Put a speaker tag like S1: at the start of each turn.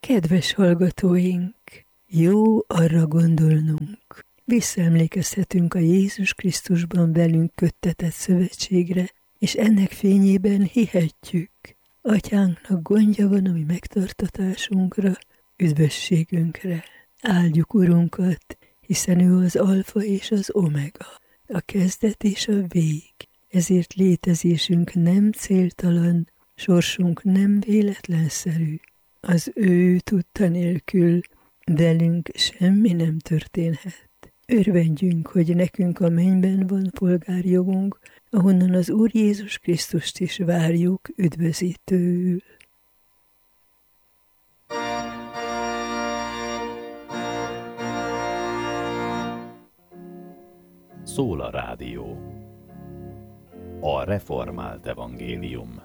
S1: Kedves hallgatóink, jó arra gondolnunk. Visszaemlékezhetünk a Jézus Krisztusban velünk köttetett szövetségre, és ennek fényében hihetjük. Atyánknak gondja van a mi megtartatásunkra, üdvösségünkre. Áldjuk Urunkat, hiszen ő az alfa és az omega, a kezdet és a vég. Ezért létezésünk nem céltalan, sorsunk nem véletlenszerű. Az ő tudta nélkül velünk semmi nem történhet. Örvendjünk, hogy nekünk a mennyben van polgárjogunk, ahonnan az Úr Jézus Krisztust is várjuk üdvözítőül.
S2: Szól a rádió. A reformált evangélium.